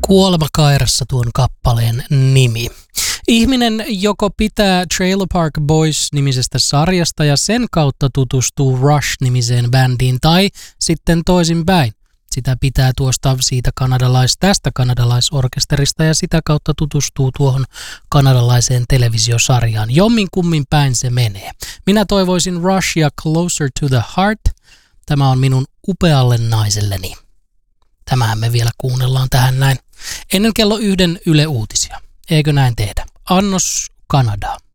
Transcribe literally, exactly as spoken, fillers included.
Kuolema kairassa tuon kappaleen nimi. Ihminen joko pitää Trailer Park Boys-nimisestä sarjasta ja sen kautta tutustuu Rush-nimiseen bändiin, tai sitten toisinpäin. Sitä pitää tuosta siitä kanadalais, tästä kanadalaisorkesterista ja sitä kautta tutustuu tuohon kanadalaiseen televisiosarjaan. Jommin kummin päin se menee. Minä toivoisin Rushia Closer to the Heart. Tämä on minun upealle naiselleni. Tämähän me vielä kuunnellaan tähän näin. Ennen kello yhden Yle Uutisia. Eikö näin tehdä? Annos Kanadaa.